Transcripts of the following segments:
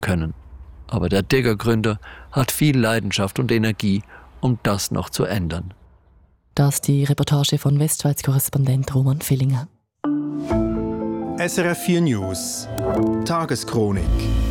können. Aber der Digger-Gründer hat viel Leidenschaft und Energie, um das noch zu ändern. Das die Reportage von Westschweiz-Korrespondent Roman Villinger. SRF 4 News Tageschronik.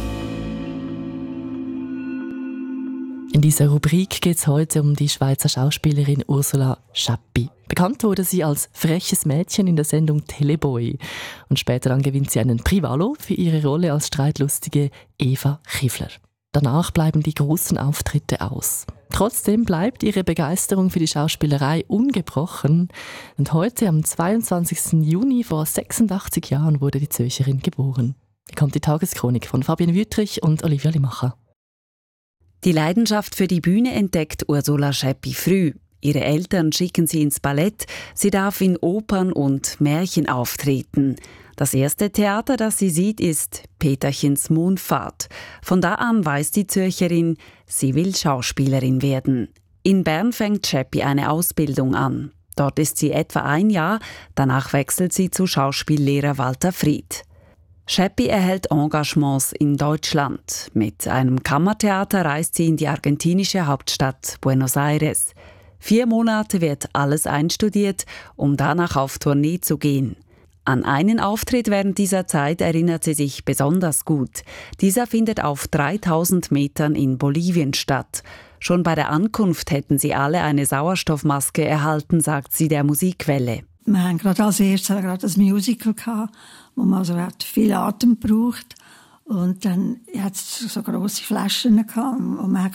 In dieser Rubrik geht es heute um die Schweizer Schauspielerin Ursula Schäppi. Bekannt wurde sie als freches Mädchen in der Sendung Teleboy. Und später dann gewinnt sie einen Privalo für ihre Rolle als streitlustige Eva Kiefler. Danach bleiben die großen Auftritte aus. Trotzdem bleibt ihre Begeisterung für die Schauspielerei ungebrochen. Und heute, am 22. Juni vor 86 Jahren, wurde die Zürcherin geboren. Hier kommt die Tageschronik von Fabian Wüttrich und Olivia Limacher. Die Leidenschaft für die Bühne entdeckt Ursula Schäppi früh. Ihre Eltern schicken sie ins Ballett. Sie darf in Opern und Märchen auftreten. Das erste Theater, das sie sieht, ist Peterchens Mondfahrt. Von da an weiß die Zürcherin, sie will Schauspielerin werden. In Bern fängt Schäppi eine Ausbildung an. Dort ist sie etwa ein Jahr, danach wechselt sie zu Schauspiellehrer Walter Fried. Schäppi erhält Engagements in Deutschland. Mit einem Kammertheater reist sie in die argentinische Hauptstadt Buenos Aires. 4 Monate wird alles einstudiert, um danach auf Tournee zu gehen. An einen Auftritt während dieser Zeit erinnert sie sich besonders gut. Dieser findet auf 3000 Metern in Bolivien statt. Schon bei der Ankunft hätten sie alle eine Sauerstoffmaske erhalten, sagt sie der Musikwelle. Wir hatten gerade als erstes ein Musical, wo man also viel Atem braucht. Und dann hat es so grosse Flaschen gehabt, wo man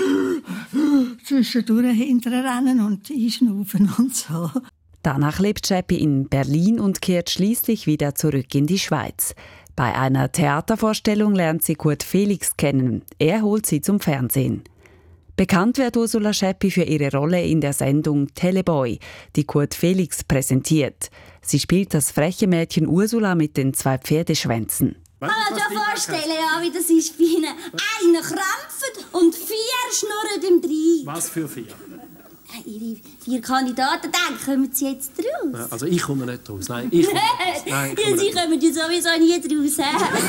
zwischendurch hinterrennen und einschnaufen und so. Danach lebt Schäppi in Berlin und kehrt schließlich wieder zurück in die Schweiz. Bei einer Theatervorstellung lernt sie Kurt Felix kennen. Er holt sie zum Fernsehen. Bekannt wird Ursula Schäppi für ihre Rolle in der Sendung Teleboy, die Kurt Felix präsentiert. Sie spielt das freche Mädchen Ursula mit den 2 Pferdeschwänzen. Ich kann mir vorstellen, wie das ist bei ihnen. Einer krampft und 4 schnurren im Dreieck. Was für 4? Ihre 4 Kandidaten, denken, kommen sie jetzt raus? Ja, also ich komme nicht raus. Nein, ich komme nicht raus. Nein, ja, sie kommen ja sowieso nie raus.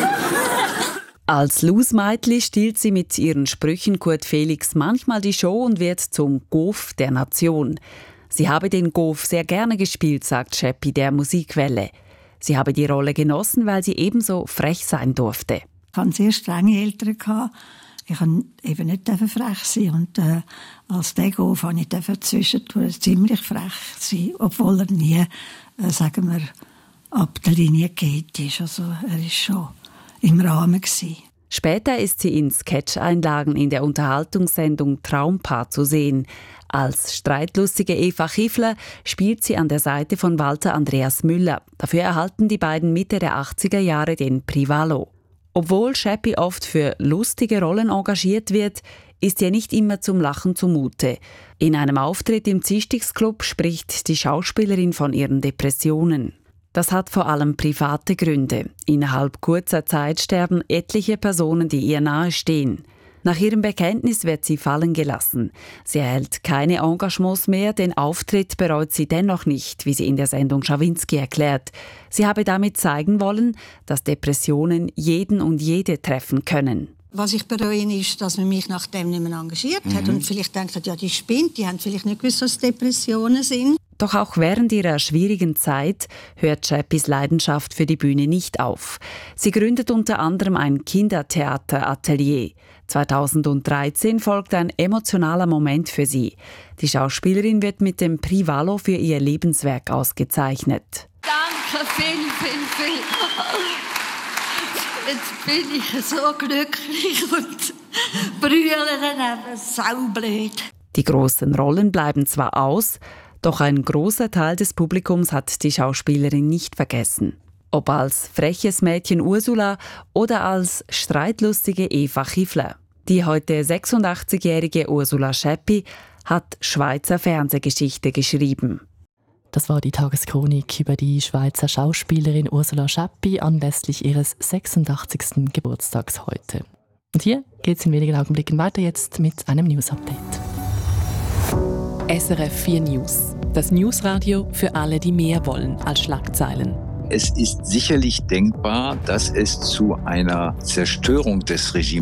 Als Losmeitli stiehlt sie mit ihren Sprüchen Kurt Felix manchmal die Show und wird zum Gof der Nation. Sie habe den Gof sehr gerne gespielt, sagt Schäppi der Musikwelle. Sie habe die Rolle genossen, weil sie ebenso frech sein durfte. Ich hatte sehr strenge Eltern. Ich durfte eben nicht frech sein. Und als der Gof durfte ich zwischendurch ziemlich frech sein, obwohl er nie, sagen wir, ab der Linie geht ist. Also er war schon im Rahmen gewesen. Später ist sie in Sketch-Einlagen in der Unterhaltungssendung Traumpaar zu sehen. Als streitlustige Eva Kiefler spielt sie an der Seite von Walter Andreas Müller. Dafür erhalten die beiden Mitte der 80er Jahre den Privalo. Obwohl Schäppi oft für lustige Rollen engagiert wird, ist ihr nicht immer zum Lachen zumute. In einem Auftritt im Zistigsclub spricht die Schauspielerin von ihren Depressionen. Das hat vor allem private Gründe. Innerhalb kurzer Zeit sterben etliche Personen, die ihr nahestehen. Nach ihrem Bekenntnis wird sie fallen gelassen. Sie erhält keine Engagements mehr, den Auftritt bereut sie dennoch nicht, wie sie in der Sendung Schawinski erklärt. Sie habe damit zeigen wollen, dass Depressionen jeden und jede treffen können. Was ich bereue, ist, dass man mich nach dem nicht mehr engagiert hat und vielleicht denkt, ja, die spinnt, die haben vielleicht nicht gewusst, was Depressionen sind. Doch auch während ihrer schwierigen Zeit hört Schäppis Leidenschaft für die Bühne nicht auf. Sie gründet unter anderem ein Kindertheateratelier. 2013 folgt ein emotionaler Moment für sie. Die Schauspielerin wird mit dem Privalo für ihr Lebenswerk ausgezeichnet. Danke viel. Jetzt bin ich so glücklich und brülle daneben, saublöd. Die grossen Rollen bleiben zwar aus, doch ein großer Teil des Publikums hat die Schauspielerin nicht vergessen. Ob als freches Mädchen Ursula oder als streitlustige Eva Kiefler. Die heute 86-jährige Ursula Schäppi hat Schweizer Fernsehgeschichte geschrieben. Das war die Tageschronik über die Schweizer Schauspielerin Ursula Schäppi anlässlich ihres 86. Geburtstags heute. Und hier geht es in wenigen Augenblicken weiter jetzt mit einem News-Update. SRF 4 News. Das Newsradio für alle, die mehr wollen als Schlagzeilen. Es ist sicherlich denkbar, dass es zu einer Zerstörung des Regimes